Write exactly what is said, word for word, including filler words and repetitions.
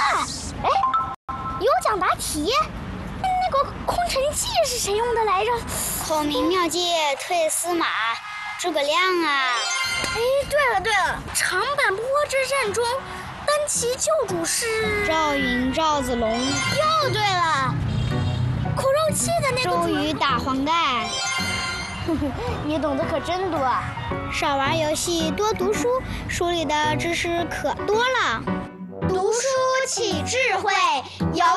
哎，有奖答题。那个空城计是谁用的来着？ 孔明妙计退司马，诸葛亮啊！ 哎，对了对了，长坂坡之战中，单骑救主是赵云、赵子龙。 又对了，口肉计的那个周瑜打黄盖。 你懂得可真多啊！ 少玩游戏，多读书，书里的知识可多了。 读书起智慧，有